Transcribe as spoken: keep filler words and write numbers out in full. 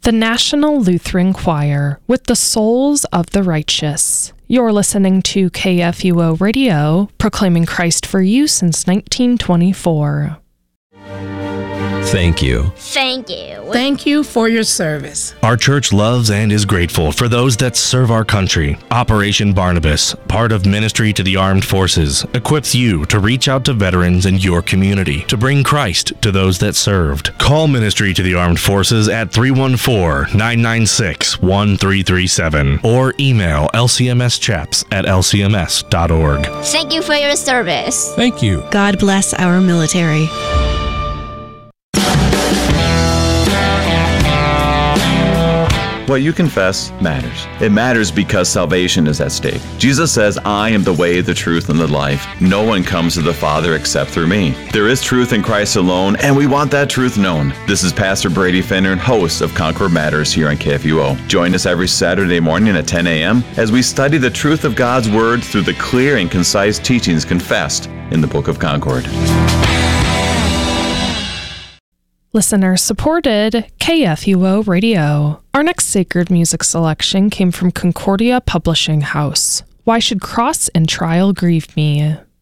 The National Lutheran Choir with the Souls of the Righteous. You're listening to K F U O Radio, proclaiming Christ for you since nineteen twenty-four. Thank you. Thank you. Thank you for your service. Our church loves and is grateful for those that serve our country. Operation Barnabas, part of Ministry to the Armed Forces, equips you to reach out to veterans in your community to bring Christ to those that served. Call Ministry to the Armed Forces at three one four, nine nine six, one three three seven or email l c m s chaps at l c m s dot org. Thank you for your service. Thank you. God bless our military. What you confess matters. It matters because salvation is at stake. Jesus says, I am the way, the truth, and the life. No one comes to the Father except through me. There is truth in Christ alone, and we want that truth known. This is Pastor Brady Finner, host of Concord Matters here on K F U O. Join us every Saturday morning at ten a.m. as we study the truth of God's Word through the clear and concise teachings confessed in the Book of Concord. Listener supported K F U O Radio. Our next sacred music selection came from Concordia Publishing House. Why Should Cross and Trial Grieve Me?